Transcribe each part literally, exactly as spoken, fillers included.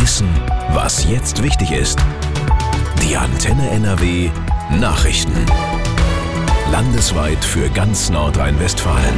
Wissen, was jetzt wichtig ist. Die Antenne N R W Nachrichten. Landesweit für ganz Nordrhein-Westfalen.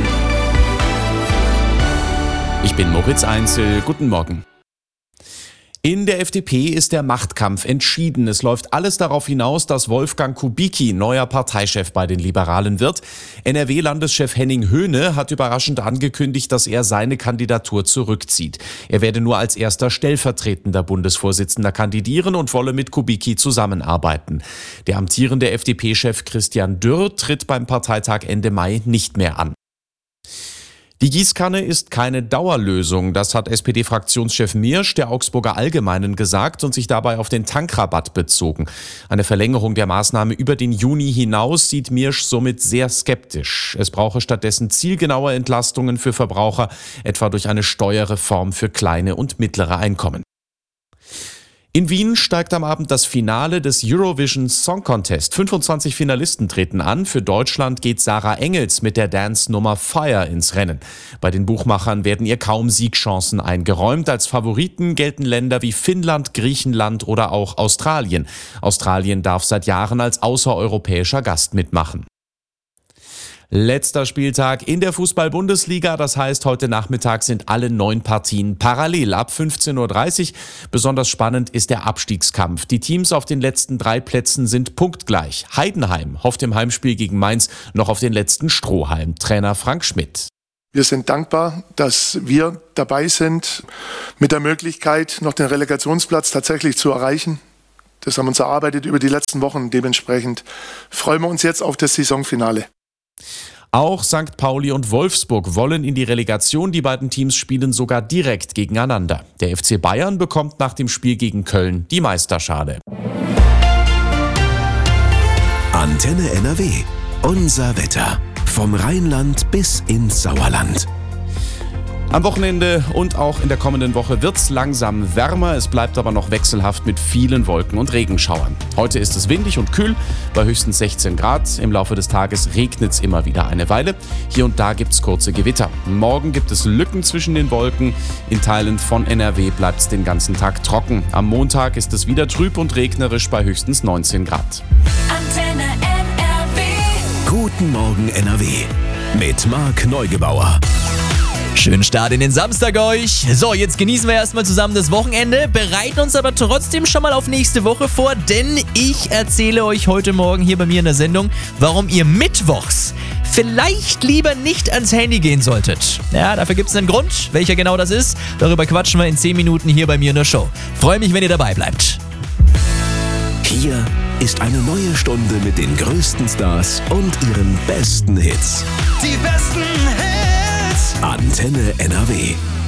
Ich bin Moritz Einzel. Guten Morgen. In der F D P ist der Machtkampf entschieden. Es läuft alles darauf hinaus, dass Wolfgang Kubicki neuer Parteichef bei den Liberalen wird. N R W-Landeschef Henning Höhne hat überraschend angekündigt, dass er seine Kandidatur zurückzieht. Er werde nur als erster stellvertretender Bundesvorsitzender kandidieren und wolle mit Kubicki zusammenarbeiten. Der amtierende F D P-Chef Christian Dürr tritt beim Parteitag Ende Mai nicht mehr an. Die Gießkanne ist keine Dauerlösung, das hat S P D-Fraktionschef Miersch der Augsburger Allgemeinen gesagt und sich dabei auf den Tankrabatt bezogen. Eine Verlängerung der Maßnahme über den Juni hinaus sieht Miersch somit sehr skeptisch. Es brauche stattdessen zielgenaue Entlastungen für Verbraucher, etwa durch eine Steuerreform für kleine und mittlere Einkommen. In Wien steigt am Abend das Finale des Eurovision Song Contest. fünfundzwanzig Finalisten treten an. Für Deutschland geht Sarah Engels mit der Dance-Nummer Fire ins Rennen. Bei den Buchmachern werden ihr kaum Siegchancen eingeräumt. Als Favoriten gelten Länder wie Finnland, Griechenland oder auch Australien. Australien darf seit Jahren als außereuropäischer Gast mitmachen. Letzter Spieltag in der Fußball-Bundesliga, das heißt, heute Nachmittag sind alle neun Partien parallel ab fünfzehn Uhr dreißig. Besonders spannend ist der Abstiegskampf. Die Teams auf den letzten drei Plätzen sind punktgleich. Heidenheim hofft im Heimspiel gegen Mainz noch auf den letzten Strohhalm. Trainer Frank Schmidt. Wir sind dankbar, dass wir dabei sind, mit der Möglichkeit, noch den Relegationsplatz tatsächlich zu erreichen. Das haben wir uns erarbeitet über die letzten Wochen. Dementsprechend freuen wir uns jetzt auf das Saisonfinale. Auch Sankt Pauli und Wolfsburg wollen in die Relegation. Die beiden Teams spielen sogar direkt gegeneinander. Der F C Bayern bekommt nach dem Spiel gegen Köln die Meisterschale. Antenne N R W. Unser Wetter. Vom Rheinland bis ins Sauerland. Am Wochenende und auch in der kommenden Woche wird's langsam wärmer. Es bleibt aber noch wechselhaft mit vielen Wolken und Regenschauern. Heute ist es windig und kühl, bei höchstens sechzehn Grad. Im Laufe des Tages regnet's immer wieder eine Weile. Hier und da gibt's kurze Gewitter. Morgen gibt es Lücken zwischen den Wolken. In Teilen von N R W bleibt's den ganzen Tag trocken. Am Montag ist es wieder trüb und regnerisch bei höchstens neunzehn Grad. Antenne N R W. Guten Morgen N R W mit Marc Neugebauer. Schönen Start in den Samstag euch. So, jetzt genießen wir erstmal zusammen das Wochenende, bereiten uns aber trotzdem schon mal auf nächste Woche vor, denn ich erzähle euch heute Morgen hier bei mir in der Sendung, warum ihr mittwochs vielleicht lieber nicht ans Handy gehen solltet. Ja, dafür gibt es einen Grund. Welcher genau das ist, darüber quatschen wir in zehn Minuten hier bei mir in der Show. Freue mich, wenn ihr dabei bleibt. Hier ist eine neue Stunde mit den größten Stars und ihren besten Hits. Die besten Hits. Antenne N R W.